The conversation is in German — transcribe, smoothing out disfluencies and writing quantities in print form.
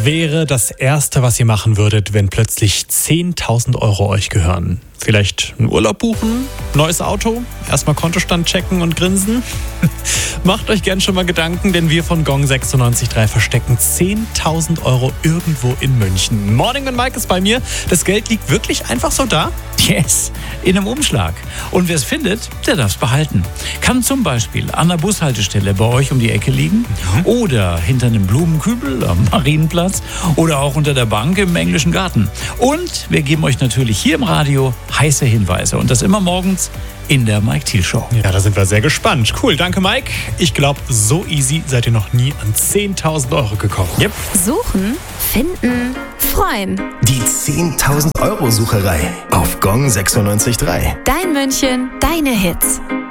wäre das Erste, was ihr machen würdet, wenn plötzlich 10.000 Euro euch gehören? Vielleicht einen Urlaub buchen? Neues Auto? Erstmal Kontostand checken und grinsen? Macht euch gern schon mal Gedanken, denn wir von Gong 96.3 verstecken 10.000 Euro irgendwo in München. Morning mit Mike ist bei mir. Das Geld liegt wirklich einfach so da? Yes, in einem Umschlag. Und wer es findet, der darf es behalten. Kann zum Beispiel an der Bushaltestelle bei euch um die Ecke liegen oder hinter einem Blumenkübel am Marienplatz oder auch unter der Bank im englischen Garten. Und wir geben euch natürlich hier im Radio heiße Hinweise und das immer morgens in der Mike Thiel Show. Ja, da sind wir sehr gespannt. Cool, danke Mike. Ich glaube, so easy seid ihr noch nie an 10.000 Euro gekommen. Yep. Suchen, finden, freuen. Die 10.000 Euro Sucherei auf Gong 96.3. Dein München, deine Hits.